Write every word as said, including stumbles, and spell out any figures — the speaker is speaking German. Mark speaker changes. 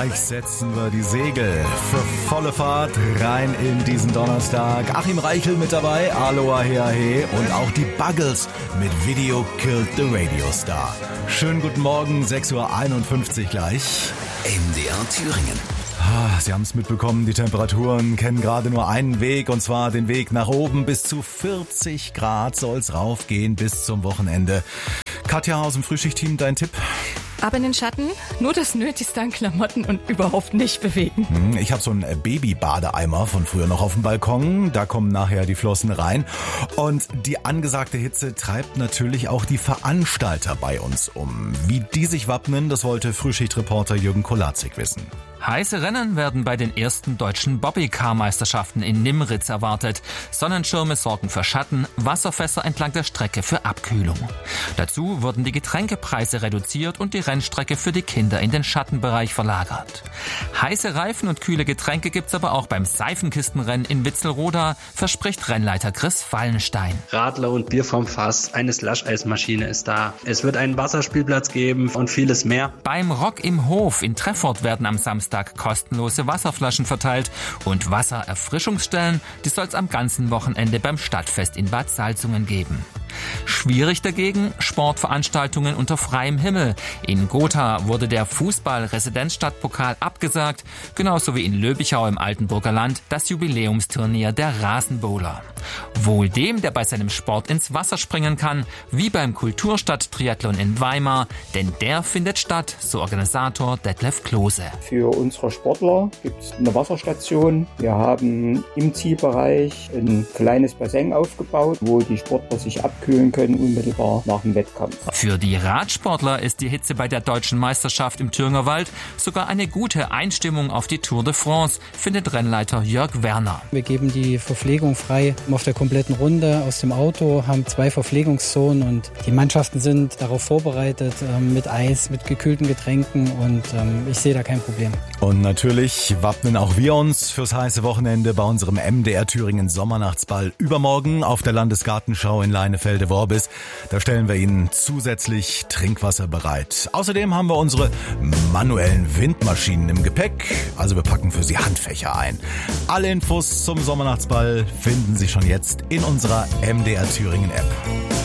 Speaker 1: Gleich setzen wir die Segel für volle Fahrt rein in diesen Donnerstag. Achim Reichel mit dabei, Aloha Hea He und auch die Buggles mit Video Killed the Radio Star. Schönen guten Morgen, sechs Uhr einundfünfzig gleich.
Speaker 2: M D R Thüringen.
Speaker 1: Ah, Sie haben es mitbekommen, die Temperaturen kennen gerade nur einen Weg, und zwar den Weg nach oben. Bis zu vierzig Grad soll's raufgehen bis zum Wochenende. Katja aus dem Frühschichtteam, dein Tipp?
Speaker 3: Ab in den Schatten, nur das Nötigste an Klamotten und überhaupt nicht bewegen.
Speaker 1: Ich habe so einen Baby-Badeeimer von früher noch auf dem Balkon. Da kommen nachher die Flossen rein. Und die angesagte Hitze treibt natürlich auch die Veranstalter bei uns um. Wie die sich wappnen, das wollte Frühschichtreporter Jürgen Kolazik wissen.
Speaker 4: Heiße Rennen werden bei den ersten deutschen Bobbycar-Meisterschaften in Nimritz erwartet. Sonnenschirme sorgen für Schatten, Wasserfässer entlang der Strecke für Abkühlung. Dazu wurden die Getränkepreise reduziert und die Rennstrecke für die Kinder in den Schattenbereich verlagert. Heiße Reifen und kühle Getränke gibt's aber auch beim Seifenkistenrennen in Witzelroda, verspricht Rennleiter Chris Fallenstein.
Speaker 5: Radler und Bier vom Fass, eine Slush-Eismaschine ist da. Es wird einen Wasserspielplatz geben und vieles mehr.
Speaker 4: Beim Rock im Hof in Treffort werden am Samstag kostenlose Wasserflaschen verteilt und Wassererfrischungsstellen, die soll es am ganzen Wochenende beim Stadtfest in Bad Salzungen geben. Schwierig dagegen Sportveranstaltungen unter freiem Himmel. In Gotha wurde der Fußball-Residenzstadtpokal abgesagt, genauso wie in Löbichau im Altenburger Land das Jubiläumsturnier der Rasenbowler. Wohl dem, der bei seinem Sport ins Wasser springen kann, wie beim Kulturstadt-Triathlon in Weimar, denn der findet statt, so Organisator Detlef Klose.
Speaker 6: Für unsere Sportler gibt es eine Wasserstation. Wir haben im Zielbereich ein kleines Bassin aufgebaut, wo die Sportler sich abkühlen können, unmittelbar nach dem Wettkampf.
Speaker 4: Für die Radsportler ist die Hitze bei der deutschen Meisterschaft im Thüringer Wald sogar eine gute Einstimmung auf die Tour de France, findet Rennleiter Jörg Werner.
Speaker 7: Wir geben die Verpflegung frei auf der kompletten Runde aus dem Auto, haben zwei Verpflegungszonen und die Mannschaften sind darauf vorbereitet, mit Eis, mit gekühlten Getränken, und ich sehe da kein Problem.
Speaker 1: Und natürlich wappnen auch wir uns fürs heiße Wochenende bei unserem M D R Thüringen Sommernachtsball übermorgen auf der Landesgartenschau in Leinefelde-Worbis. Da stellen wir Ihnen zusätzlich Trinkwasser bereit. Außerdem haben wir unsere manuellen Windmaschinen im Gepäck. Also wir packen für Sie Handfächer ein. Alle Infos zum Sommernachtsball finden Sie schon jetzt in unserer M D R Thüringen App.